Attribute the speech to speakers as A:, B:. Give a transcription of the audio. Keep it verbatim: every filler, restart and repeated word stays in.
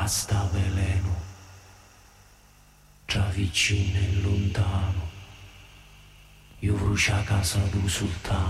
A: basta veleno, tra vicino e lontano, io brucia casa tu sultano.